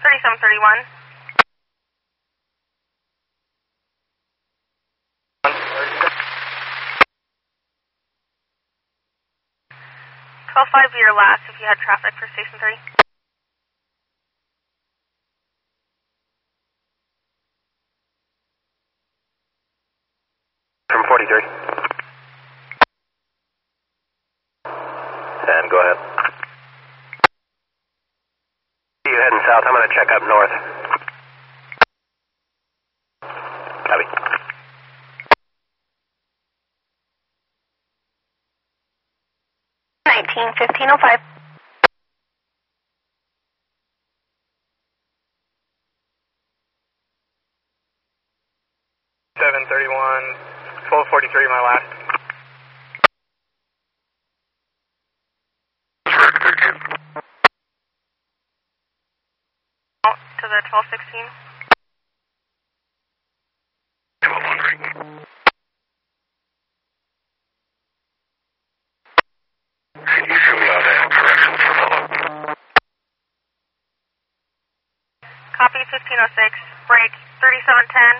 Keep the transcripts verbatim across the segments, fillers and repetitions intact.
thirty-seven thirty-one. twelve five be your last if you had traffic for station three. From forty-three. And go ahead. You heading south, I'm going to check up north. Copy. nineteen fifteen oh five. seven thirty-one, twelve forty-three, my last. Out to the twelve sixteen. twelve hundred. Can you show me out that correction for follow? Copy fifteen oh six. Break thirty-seven ten.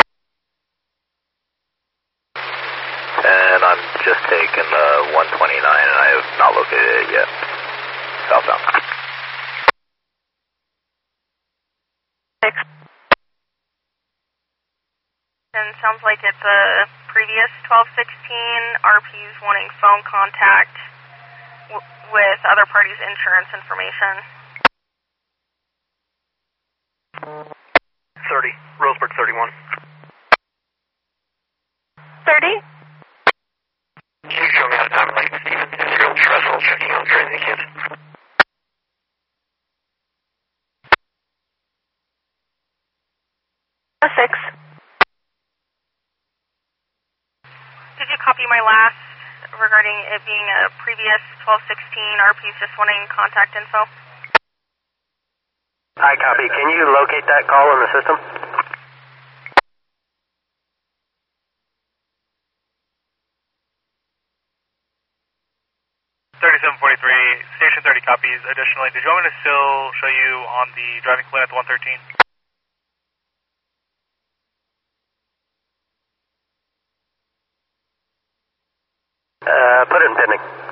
And I'm just taking the one twenty-nine and I have not located it yet. Southbound. Six. And sounds like it's a previous twelve sixteen. R P's wanting phone contact w with other parties' insurance information. thirty. Roseburg thirty-one. thirty. Can you show me how to time like Steven Israel Trestle checking out during the kids? A six. Did you copy my last regarding it being a previous twelve sixteen? R P's just wanting contact info. Hi, copy. Can you locate that call in the system? thirty-seven forty-three, station thirty copies. Additionally, did you want me to still show you on the driving plan at the one thirteen? Uh, put it in pending.